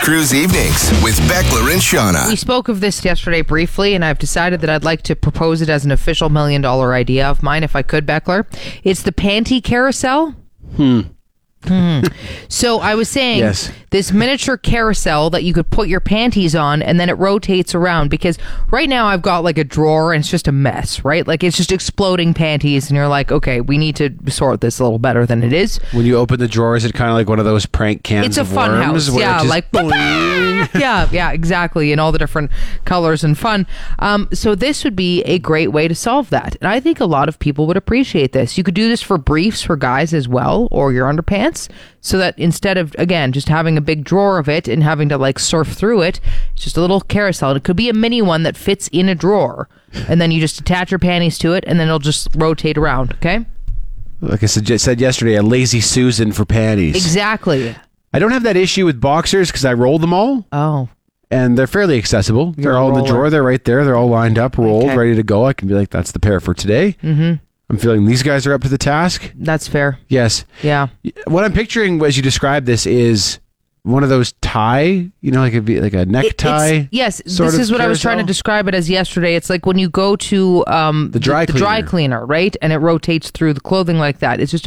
Cruise Evenings with Beckler and Shauna. We spoke of this yesterday briefly, and I've decided that I'd like to propose it as an official $1 million idea of mine, if I could, Beckler. It's the panty carousel. So I was saying, Yes. This miniature carousel that you could put your panties on and then it rotates around, because right now I've got like a drawer and it's just a mess, right? Like it's just exploding panties and you're like, okay, we need to sort this a little better than it is. When you open the drawer, is it kind of like one of those prank cans It's a of fun worms? house. where it Yeah, just like boing? yeah, exactly. And all the different colors and fun. So this would be a great way to solve that. And I think a lot of people would appreciate this. You could do this for briefs for guys as well, or your underpants, so that instead of, again, just having a big drawer of it and having to like surf through it, it's just a little carousel. And it could be a mini one that fits in a drawer. And then you just attach your panties to it and then it'll just rotate around, okay? Like I said yesterday, a lazy Susan for panties. Exactly. I don't have that issue with boxers because I roll them all. Oh. And they're fairly accessible. You're They're a all in the roller. drawer. They're right there. They're all lined up, rolled, Okay. ready to go. I can be like, that's the pair for today. Mm-hmm. I'm feeling these guys are up to the task. That's fair. Yes. Yeah. What I'm picturing as you describe this is one of those tie, like it'd be like a necktie. Yes, sort this of is what I was trying to carousel? describe it as yesterday. It's like when you go to The dry the dry cleaner. cleaner, right? And it rotates through the clothing like that. It's just